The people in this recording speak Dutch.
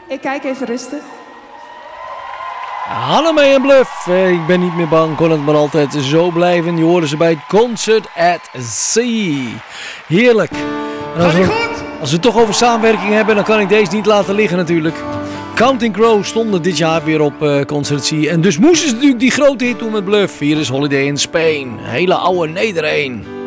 Ik kijk even rustig. Hannemey en Bluff. Ik ben niet meer bang, kon het maar altijd zo blijven. Je hoorde ze bij Concert at Sea. Heerlijk. En als we het toch over samenwerking hebben, dan kan ik deze niet laten liggen natuurlijk. Counting Crows stonden dit jaar weer op Concert at Sea. En dus moesten ze natuurlijk die grote hit doen met Bluff. Hier is Holiday in Spain. Hele oude nedereen.